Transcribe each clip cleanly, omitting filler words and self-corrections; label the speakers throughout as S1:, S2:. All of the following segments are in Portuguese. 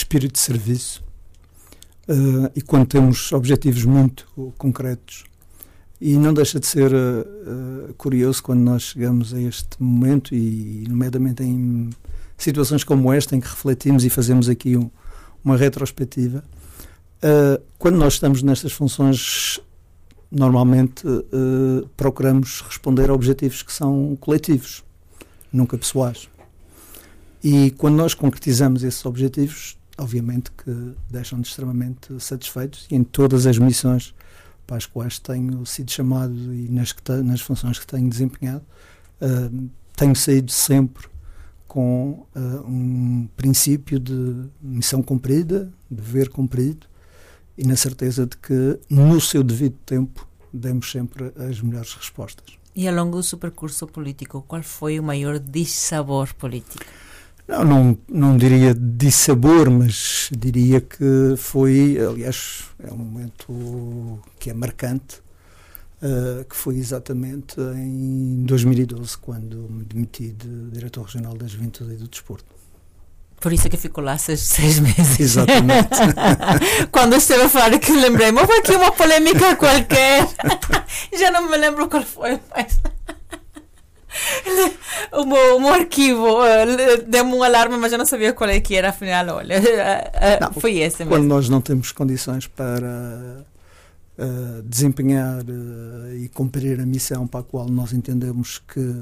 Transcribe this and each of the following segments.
S1: espírito de serviço, e quando temos objetivos muito concretos. E não deixa de ser curioso quando nós chegamos a este momento, e nomeadamente em situações como esta, em que refletimos e fazemos aqui uma retrospectiva. Quando nós estamos nestas funções, normalmente procuramos responder a objetivos que são coletivos, nunca pessoais. E quando nós concretizamos esses objetivos, obviamente que deixam-nos extremamente satisfeitos, e em todas as missões para as quais tenho sido chamado e nas funções que tenho desempenhado, tenho saído sempre com um princípio de missão cumprida, dever cumprido, e na certeza de que, no seu devido tempo, demos sempre as melhores respostas.
S2: E ao longo do seu percurso político, qual foi o maior dissabor político?
S1: Não diria dissabor, mas diria que foi, aliás, é um momento que é marcante, que foi exatamente em 2012, quando me demiti de Diretor Regional da Juventude e do Desporto.
S2: Por isso é que ficou lá 6 meses.
S1: Exatamente.
S2: Quando esteve a falar que lembrei-me, houve aqui uma polêmica qualquer. Já não me lembro qual foi, mas... O meu arquivo deu-me um alarme, mas eu não sabia qual é que era, afinal, olha, foi esse mesmo.
S1: Quando nós não temos condições para desempenhar e cumprir a missão para a qual nós entendemos que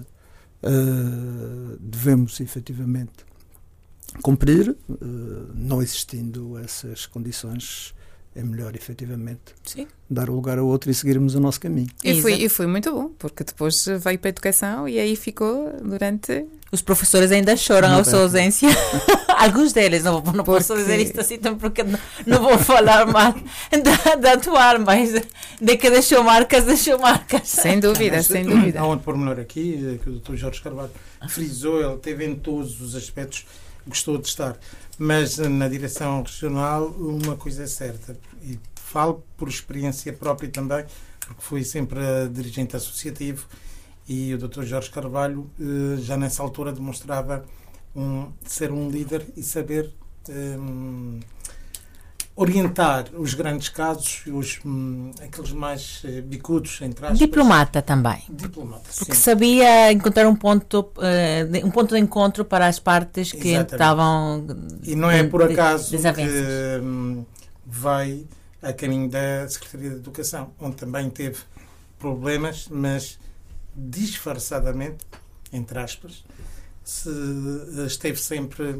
S1: devemos efetivamente cumprir, não existindo essas condições, é melhor efetivamente dar o lugar a outro e seguirmos o nosso caminho.
S3: E foi muito bom, porque depois veio para a educação e aí ficou durante...
S2: Os professores ainda choram a sua ausência. Alguns deles, não posso dizer isto assim, porque não vou falar mal da atual, mas de que deixou marcas.
S3: Sem dúvida, sem dúvida.
S4: Há onde pormenor aqui, que o Dr. Jorge Carvalho frisou, ele teve em todos os aspectos, gostou de estar. Mas na direção regional uma coisa é certa, e falo por experiência própria também, porque fui sempre dirigente associativo, e o Dr. Jorge Carvalho já nessa altura demonstrava ser um líder e saber orientar os grandes casos, aqueles mais bicudos, entre aspas.
S2: Diplomata também. Porque sabia encontrar um ponto de encontro para as partes que estavam...
S4: E não é por acaso que vai a caminho da Secretaria de Educação, onde também teve problemas, mas disfarçadamente, entre aspas, esteve sempre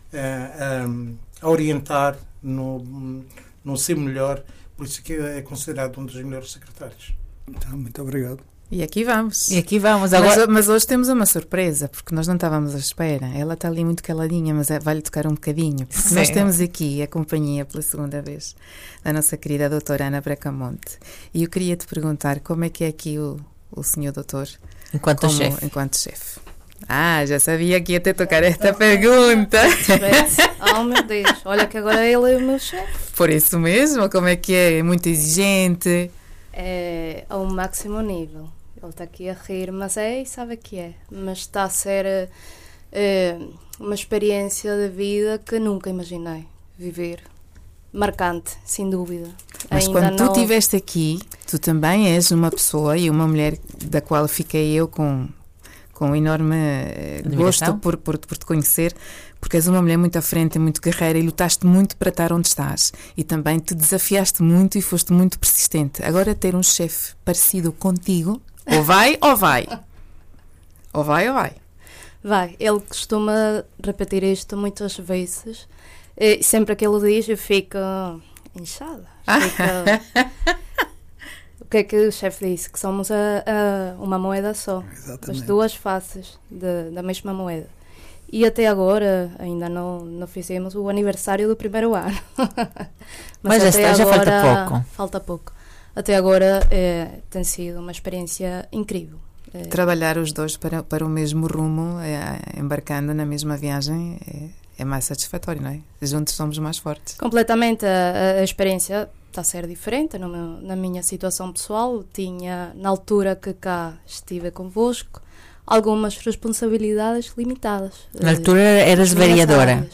S4: a orientar no seu melhor, por isso que é considerado um dos melhores secretários.
S1: Então, muito obrigado.
S3: E aqui vamos.
S2: Agora...
S3: Mas hoje temos uma surpresa, porque nós não estávamos à espera. Ela está ali muito caladinha, mas vai-lhe tocar um bocadinho. Porque nós temos aqui a companhia pela segunda vez da nossa querida doutora Ana Bracamonte. E eu queria te perguntar como é que é aqui o senhor doutor
S2: enquanto chefe.
S3: Enquanto chefe. Já sabia que ia te tocar esta pergunta.
S5: Oh meu Deus, olha que agora ele é o meu chefe.
S3: Por isso mesmo, como é que é? É muito exigente?
S5: É ao máximo nível. Ele está aqui a rir, mas sabe que é. Mas está a ser uma experiência de vida que nunca imaginei viver. Marcante, sem dúvida.
S3: Mas
S5: ainda
S3: quando tu estiveste aqui, tu também és uma pessoa e uma mulher da qual fiquei eu com enorme gosto por te conhecer, porque és uma mulher muito à frente, muito guerreira e lutaste muito para estar onde estás. E também te desafiaste muito e foste muito persistente. Agora ter um chefe parecido contigo, ou vai ou vai? Ou vai ou vai?
S5: Vai. Ele costuma repetir isto muitas vezes. E sempre que ele diz, eu fico inchada. O que é que o chefe disse? Que somos uma moeda só.
S1: Exatamente.
S5: As duas faces da mesma moeda. E até agora ainda não fizemos o aniversário do primeiro ano.
S2: Mas
S5: até
S2: já
S5: agora,
S2: falta pouco.
S5: Falta pouco. Até agora tem sido uma experiência incrível.
S3: Trabalhar os dois para o mesmo rumo, embarcando na mesma viagem, é mais satisfatório, não é? Juntos somos mais fortes.
S5: Completamente. A experiência está a ser diferente. Na minha situação pessoal, tinha, na altura que cá estive convosco, algumas responsabilidades limitadas.
S2: Na altura eras vereadora.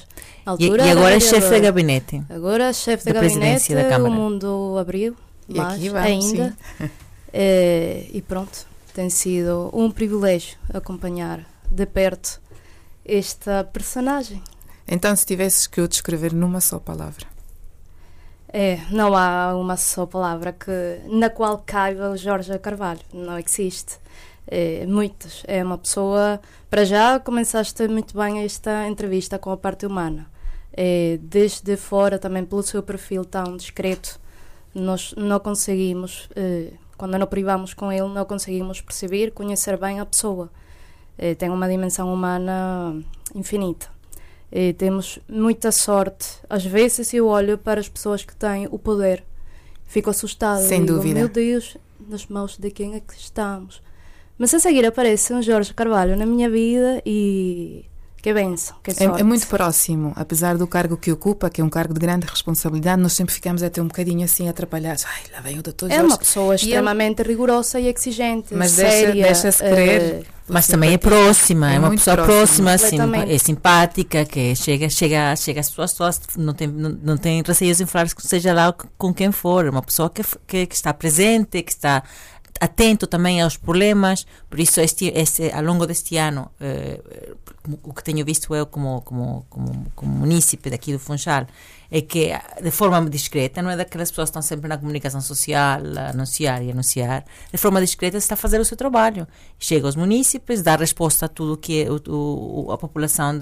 S2: E agora é chefe de gabinete.
S5: Agora é chefe de gabinete, o mundo abriu mais ainda. E pronto, tem sido um privilégio acompanhar de perto esta personagem.
S3: Então, se tivesses que o descrever numa só palavra?
S5: Não há uma só palavra na qual caiba o Jorge Carvalho. Não existe. Muitas. É uma pessoa... Para já, começaste muito bem esta entrevista com a parte humana. Desde fora, também pelo seu perfil tão discreto, nós não conseguimos... quando nos privamos com ele, não conseguimos perceber, conhecer bem a pessoa. Tem uma dimensão humana infinita. Temos muita sorte. Às vezes eu olho para as pessoas que têm o poder, fico assustada.
S3: Sem dúvida.
S5: Meu Deus, nas mãos de quem é que estamos? Mas a seguir aparece um Jorge Carvalho na minha vida e... Que benção, que sorte.
S3: É muito próximo, apesar do cargo que ocupa, que é um cargo de grande responsabilidade, nós sempre ficamos até um bocadinho assim atrapalhados. Ai, lá vem o doutor Jorge.
S5: É uma pessoa extremamente rigorosa e exigente,
S3: mas
S5: séria.
S3: Deixa-se querer.
S2: Mas também é próxima, é uma pessoa próxima,
S5: é
S2: simpática, que chega às pessoas, não tem receios em falar, seja lá com quem for, uma pessoa que está presente, que está atento também aos problemas. Por isso, ao longo deste ano, o que tenho visto eu como munícipe daqui do Funchal é que, de forma discreta, não é daquelas pessoas que estão sempre na comunicação social a anunciar, de forma discreta está a fazer o seu trabalho. Chega aos munícipes, dá resposta a tudo que a população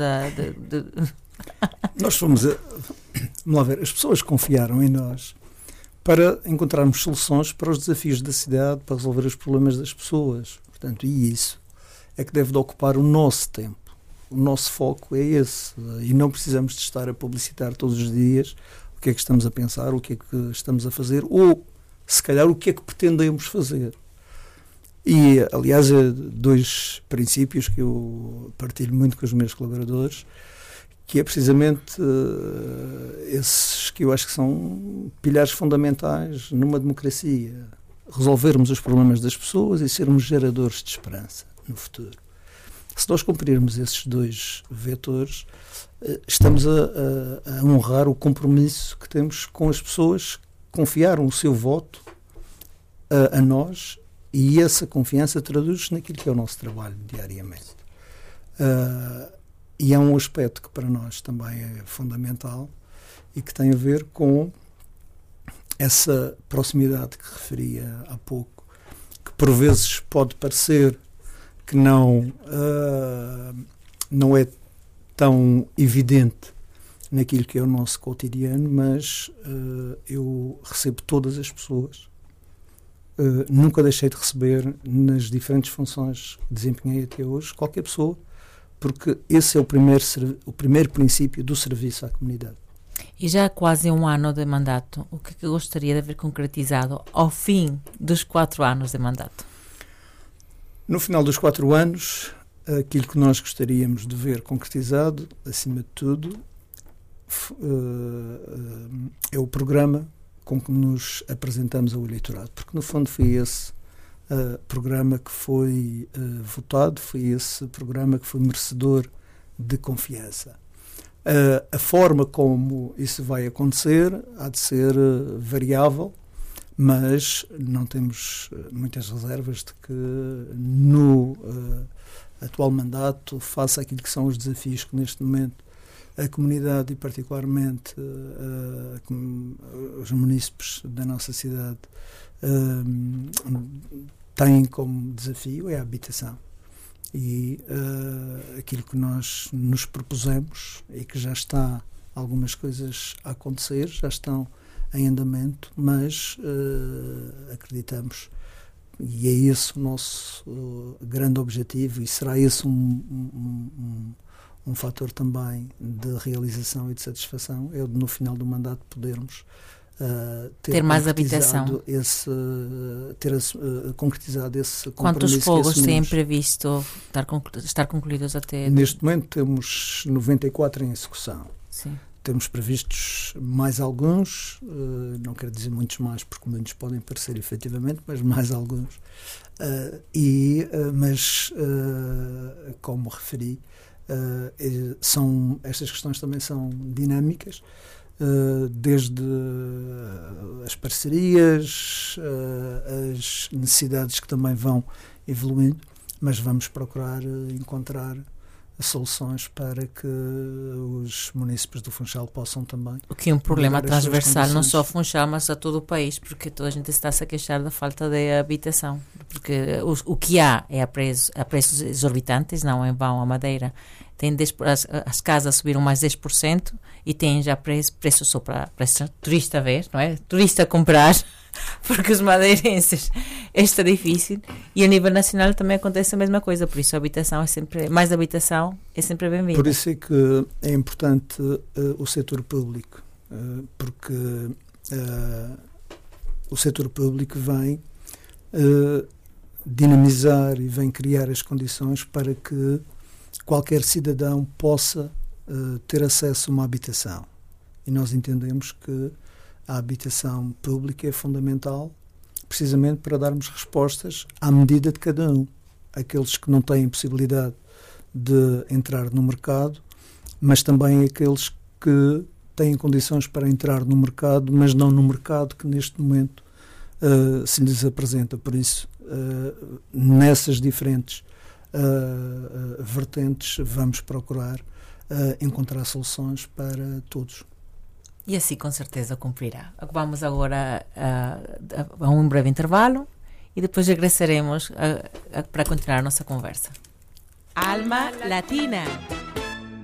S1: Nós fomos vamos lá ver, as pessoas confiaram em nós para encontrarmos soluções para os desafios da cidade, para resolver os problemas das pessoas. Portanto, e isso é que deve de ocupar o nosso tempo. O nosso foco é esse. E não precisamos de estar a publicitar todos os dias o que é que estamos a pensar, o que é que estamos a fazer, ou, se calhar, o que é que pretendemos fazer. E, aliás, 2 princípios que eu partilho muito com os meus colaboradores, que é precisamente esses que eu acho que são pilares fundamentais numa democracia. Resolvermos os problemas das pessoas e sermos geradores de esperança no futuro. Se nós cumprirmos esses 2 vetores, estamos a honrar o compromisso que temos com as pessoas que confiaram o seu voto a nós, e essa confiança traduz-se naquilo que é o nosso trabalho diariamente. E é um aspecto que para nós também é fundamental e que tem a ver com essa proximidade que referia há pouco, que por vezes pode parecer que não é tão evidente naquilo que é o nosso cotidiano, mas eu recebo todas as pessoas. Nunca deixei de receber, nas diferentes funções que desempenhei até hoje, qualquer pessoa, porque esse é o primeiro princípio do serviço à comunidade.
S2: E já há quase 1 ano de mandato, o que gostaria de ver concretizado ao fim dos 4 anos de mandato?
S1: No final dos 4 anos, aquilo que nós gostaríamos de ver concretizado, acima de tudo, é o programa com que nos apresentamos ao eleitorado, porque no fundo foi esse programa que foi votado, foi esse programa que foi merecedor de confiança. A forma como isso vai acontecer há de ser variável, mas não temos muitas reservas de que no atual mandato, face àquilo que são os desafios que neste momento a comunidade e particularmente os munícipes da nossa cidade têm como desafio é a habitação. E aquilo que nós nos propusemos e que já está algumas coisas a acontecer, já estão em andamento, mas acreditamos, e é esse o nosso grande objetivo, e será esse um fator também de realização e de satisfação, é o de no final do mandato podermos ter
S2: mais habitação,
S1: ter concretizado esse compromisso.
S2: Quantos fogos têm previsto estar concluídos até?
S1: Neste momento temos 94 em execução.
S2: Sim. Temos
S1: previstos mais alguns, não quero dizer muitos mais, porque muitos podem parecer efetivamente, mas mais alguns. Mas, como referi, Estas questões também são dinâmicas, desde as parcerias, as necessidades que também vão evoluindo, mas vamos procurar encontrar soluções para que os municípios do Funchal possam também...
S2: O que é um problema transversal, não só Funchal, mas a todo o país, porque toda a gente está-se a queixar da falta de habitação. Porque o que há é a preços exorbitantes, não em vão a Madeira. Tem as casas subiram mais 10% e tem já preço só para turista ver, não é? Turista comprar, porque os madeirenses está difícil. E a nível nacional também acontece a mesma coisa, por isso a habitação mais habitação é sempre bem-vinda.
S1: Por isso é que é importante o setor público, porque o setor público vem dinamizar e vem criar as condições para que qualquer cidadão possa ter acesso a uma habitação. E nós entendemos que a habitação pública é fundamental precisamente para darmos respostas à medida de cada um. Aqueles que não têm possibilidade de entrar no mercado, mas também aqueles que têm condições para entrar no mercado, mas não no mercado que neste momento se lhes apresenta. Por isso, nessas diferentes vertentes, vamos procurar encontrar soluções para todos.
S2: E assim com certeza cumprirá. Vamos agora a um breve intervalo e depois regressaremos para continuar a nossa conversa.
S6: Alma Latina.